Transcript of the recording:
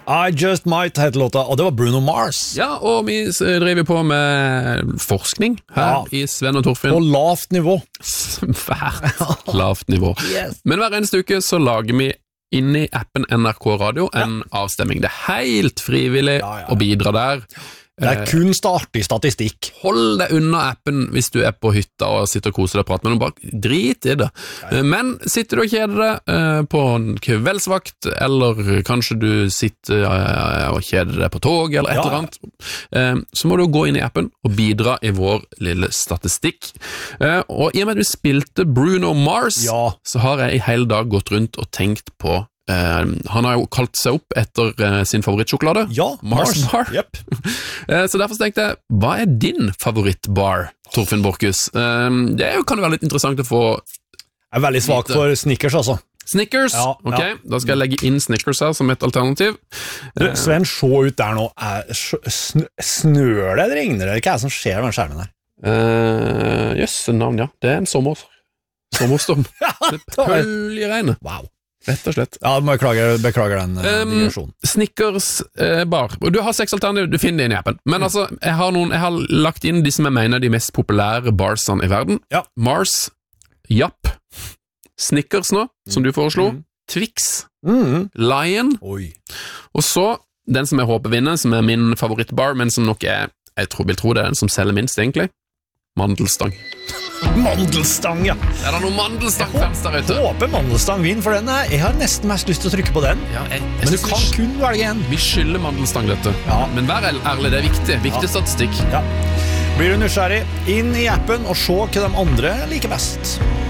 I Just Might het låta, og det var Bruno Mars. Ja, og vi driver på med forskning her i Sven og Torfinn. På lavt nivå. Svært lavt nivå. Yes. Men hver eneste uke så lager vi inni appen NRK Radio en avstemming. Det er helt frivillig å bidra der. Det er kun artig statistikk. Hold deg unna appen hvis du er på hytta og sitter og koser deg og prater med noen, bare drit i det. Men sitter du og kjeder deg på en kveldsvakt, eller kanskje du sitter og kjeder deg på tog eller et eller annet, så må du gå inn i appen og bidra i vår lille statistikk. Og i og med at vi spilte Bruno Mars, så har jeg i hele dag gått rundt og tenkt på han har jo kalt seg opp etter sin favorittsjokolade. Mars Bar. Yep. Så derfor tenkte jeg, hva er din favorittbar, Torfinn Borchhus? Det kan jo være litt interessant å få. Jeg er veldig svak for Snickers, altså. Snickers? Ok, da skal jeg legge inn Snickers her som et alternativ. Sven, se ut der nå. Snør det eller regner det? Hva er det som skjer med den skjermen her? Jøsse navn, ja. Det er en sommerstorm. Det pøljer regnet. Wow. Rett og slett. Ja, beklager den digresjonen. Snickers bar. Du har 6 alternativer, du finner det inn i appen. Men altså, jeg har lagt inn de som jeg mener de mest populære barsene i verden. Mars, Japp, Snickers nå, som du foreslo, Twix, Lion, og så den som jeg håper vinner, som er min favorittbar, men som nok er, vil tro det er den som selger minst egentlig, Mandelstang. Mandelstang, ja. Er det noen mandelstang-fans der ute? Jeg håper mandelstang vinner, for jeg har nesten mest lyst til å trykke på den. Men du kan kun velge en. Vi skylder mandelstang dette. Men vær ærlig, det er viktig. Viktig statistikk. Blir du nysgjerrig, inn i appen og se hva de andre liker best.